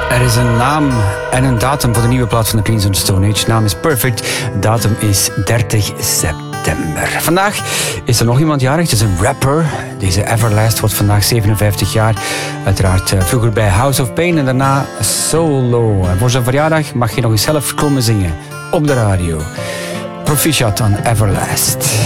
Er is een naam en een datum voor de nieuwe plaat van de Queens of the Stone Age. Naam is Perfect, datum is 30 september. Vandaag is er nog iemand jarig, het is een rapper. Deze Everlast wordt vandaag 57 jaar. Uiteraard vroeger bij House of Pain en daarna solo. En voor zijn verjaardag mag je nog eens zelf komen zingen op de radio. Proficiat aan Everlast.